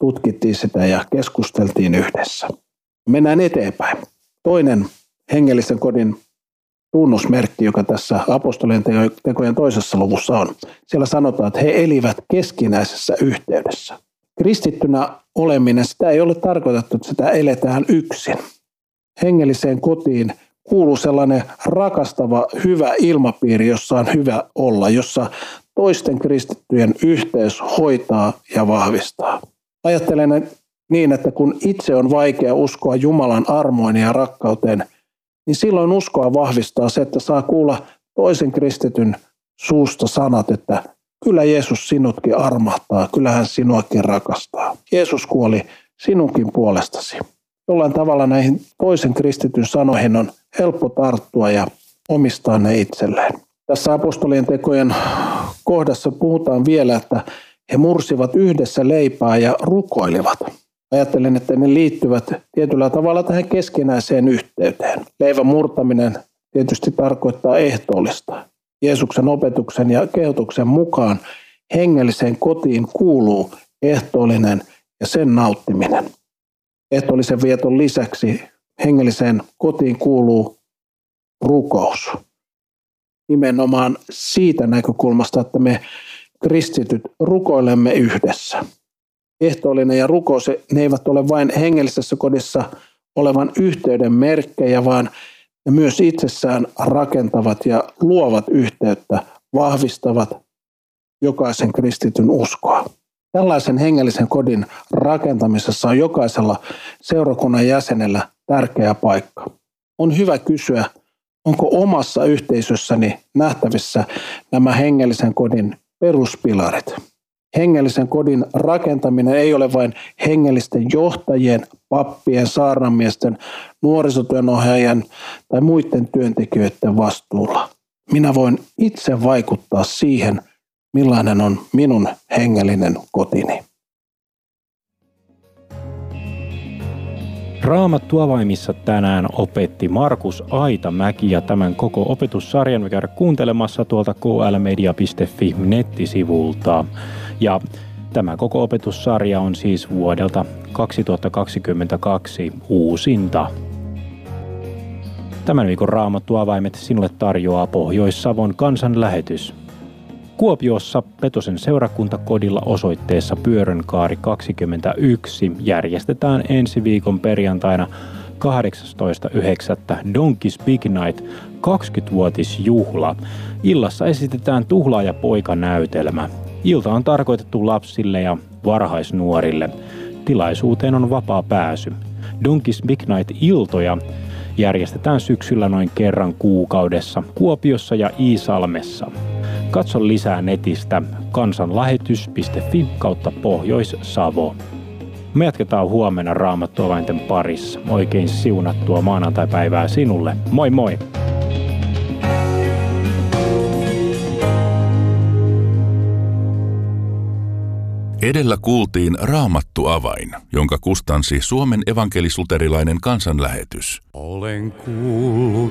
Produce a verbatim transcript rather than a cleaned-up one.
tutkittiin sitä ja keskusteltiin yhdessä. Mennään eteenpäin. Toinen hengellisen kodin tunnusmerkki, joka tässä apostolien tekojen toisessa luvussa on. Siellä sanotaan, että he elivät keskinäisessä yhteydessä. Kristittynä oleminen, sitä ei ole tarkoitettu, että sitä eletään yksin. Hengelliseen kotiin kuuluu sellainen rakastava, hyvä ilmapiiri, jossa on hyvä olla, jossa toisten kristittyjen yhteys hoitaa ja vahvistaa. Ajattelen niin, että kun itse on vaikea uskoa Jumalan armoin ja rakkauteen, niin silloin uskoa vahvistaa se, että saa kuulla toisen kristityn suusta sanat, että kyllä Jeesus sinutkin armahtaa, kyllä hän sinuakin rakastaa. Jeesus kuoli sinunkin puolestasi. Jollain tavalla näihin toisen kristityn sanoihin on helppo tarttua ja omistaa ne itselleen. Tässä apostolien tekojen kohdassa puhutaan vielä, että he mursivat yhdessä leipää ja rukoilivat. Ajattelen, että ne liittyvät tietyllä tavalla tähän keskinäiseen yhteyteen. Leivän murtaminen tietysti tarkoittaa ehtoollista. Jeesuksen opetuksen ja kehotuksen mukaan hengelliseen kotiin kuuluu ehtoollinen ja sen nauttiminen. Ehtoollisen vieton lisäksi hengelliseen kotiin kuuluu rukous. Nimenomaan siitä näkökulmasta, että me kristityt rukoilemme yhdessä. Ehtoollinen ja rukous, ne eivät ole vain hengellisessä kodissa olevan yhteyden merkkejä, vaan ne myös itsessään rakentavat ja luovat yhteyttä, vahvistavat jokaisen kristityn uskoa. Tällaisen hengellisen kodin rakentamisessa on jokaisella seurakunnan jäsenellä tärkeä paikka. On hyvä kysyä, onko omassa yhteisössäni nähtävissä nämä hengellisen kodin peruspilarit. Hengellisen kodin rakentaminen ei ole vain hengellisten johtajien, pappien, saarnamiesten, nuorisotyönohjaajien tai muiden työntekijöiden vastuulla. Minä voin itse vaikuttaa siihen, millainen on minun hengellinen kotini. Raamattuavaimissa tänään opetti Markus Aitamäki ja tämän koko opetussarjan me käydään kuuntelemassa tuolta k l media piste f i nettisivulta. Ja tämä koko opetussarja on siis vuodelta kaksituhattakaksikymmentäkaksi uusinta. Tämän viikon Raamattuavaimet sinulle tarjoaa Pohjois-Savon kansanlähetys. Kuopiossa Petosen seurakuntakodilla osoitteessa Pyörönkaari kaksikymmentäyksi järjestetään ensi viikon perjantaina kahdeksastoista yhdeksättä Donkeys Big Night kaksikymmenvuotisjuhla. Illassa esitetään Tuhlaaja poika-näytelmä. Ilta on tarkoitettu lapsille ja varhaisnuorille. Tilaisuuteen on vapaa pääsy. Donkeys Big Night-iltoja järjestetään syksyllä noin kerran kuukaudessa Kuopiossa ja Iisalmessa. Katso lisää netistä kansanlähetys piste f i kautta Pohjois-Savo. Me jatketaan huomenna Raamattuavainten parissa. Oikein siunattua maanantaipäivää sinulle. Moi moi! Edellä kuultiin Raamattuavain, jonka kustansi Suomen evankelis-luterilainen kansanlähetys. Olen kuullut